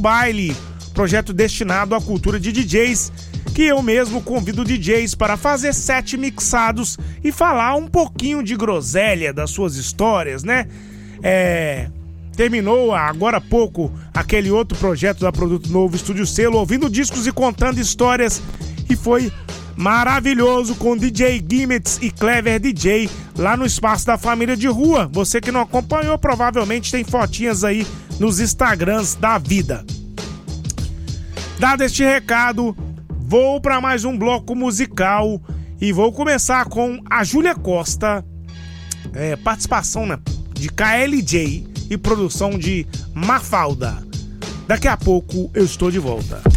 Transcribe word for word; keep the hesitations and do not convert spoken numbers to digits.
Baile, projeto destinado à cultura de D Js, que eu mesmo convido D Js para fazer set mixados e falar um pouquinho de groselha das suas histórias, né? É... Terminou agora há pouco aquele outro projeto da Produto Novo Estúdio Selo, ouvindo discos e contando histórias, e foi maravilhoso com D J Gimmets e Clever D J lá no Espaço da Família de Rua. Você que não acompanhou provavelmente tem fotinhas aí nos Instagrams da vida. Dado este recado, vou para mais um bloco musical e vou começar com a Júlia Costa, é, participação, né, de K L J e produção de Mafalda. Daqui a pouco eu estou de volta.